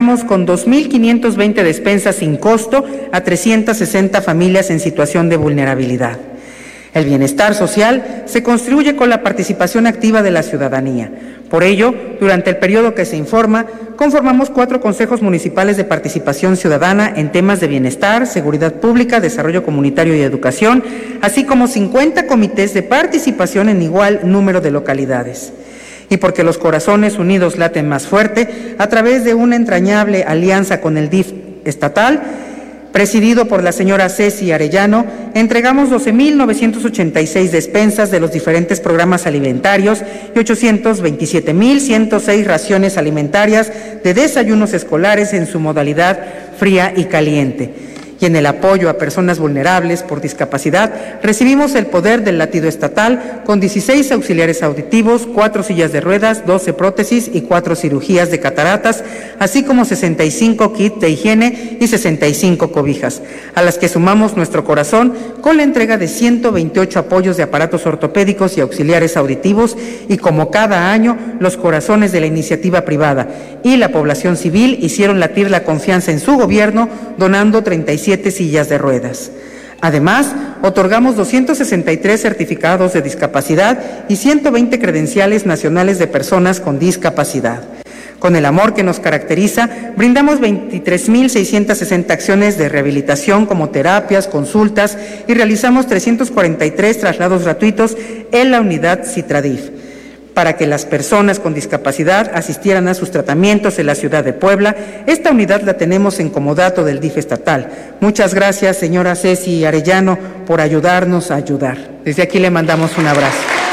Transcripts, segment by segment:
entregamos con 2.520 despensas sin costo a 360 familias en situación de vulnerabilidad. El bienestar social se construye con la participación activa de la ciudadanía. Por ello, durante el periodo que se informa, conformamos 4 consejos municipales de participación ciudadana en temas de bienestar, seguridad pública, desarrollo comunitario y educación, así como 50 comités de participación en igual número de localidades. Y porque los corazones unidos laten más fuerte, a través de una entrañable alianza con el DIF estatal, presidido por la señora Ceci Arellano, entregamos 12.986 despensas de los diferentes programas alimentarios y 827.106 raciones alimentarias de desayunos escolares en su modalidad fría y caliente. Y en el apoyo a personas vulnerables por discapacidad, recibimos el poder del latido estatal con 16 auxiliares auditivos, 4 sillas de ruedas, 12 prótesis y 4 cirugías de cataratas, así como 65 kits de higiene y 65 cobijas, a las que sumamos nuestro corazón con la entrega de 128 apoyos de aparatos ortopédicos y auxiliares auditivos, y como cada año, los corazones de la iniciativa privada y la población civil hicieron latir la confianza en su gobierno, donando 37 sillas de ruedas. Además, otorgamos 263 certificados de discapacidad y 120 credenciales nacionales de personas con discapacidad. Con el amor que nos caracteriza, brindamos 23.660 acciones de rehabilitación como terapias, consultas, y realizamos 343 traslados gratuitos en la unidad Citradif, para que las personas con discapacidad asistieran a sus tratamientos en la ciudad de Puebla. Esta unidad la tenemos en comodato del DIF estatal. Muchas gracias, señora Ceci Arellano, por ayudarnos a ayudar. Desde aquí le mandamos un abrazo.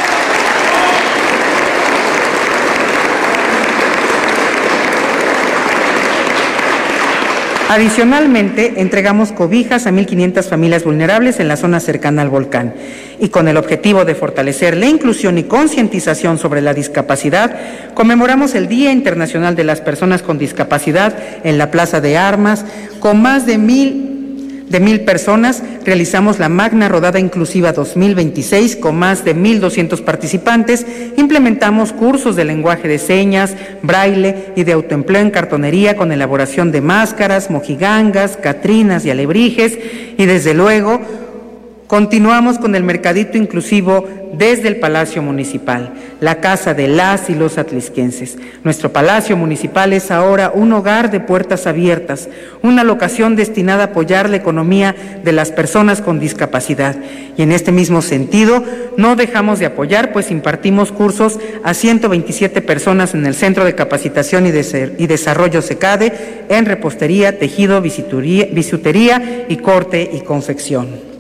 Adicionalmente, entregamos cobijas a 1.500 familias vulnerables en la zona cercana al volcán, y con el objetivo de fortalecer la inclusión y concientización sobre la discapacidad, conmemoramos el Día Internacional de las Personas con Discapacidad en la Plaza de Armas. Con más de 1.000 personas realizamos la Magna Rodada Inclusiva 2026 con más de 1.200 participantes. Implementamos cursos de lenguaje de señas, braille y de autoempleo en cartonería con elaboración de máscaras, mojigangas, catrinas y alebrijes, y desde luego continuamos con el mercadito inclusivo desde el Palacio Municipal, la casa de las y los atlisquenses. Nuestro Palacio Municipal es ahora un hogar de puertas abiertas, una locación destinada a apoyar la economía de las personas con discapacidad. Y en este mismo sentido, no dejamos de apoyar, pues impartimos cursos a 127 personas en el Centro de Capacitación y Desarrollo CECADE en repostería, tejido, bisutería y corte y confección.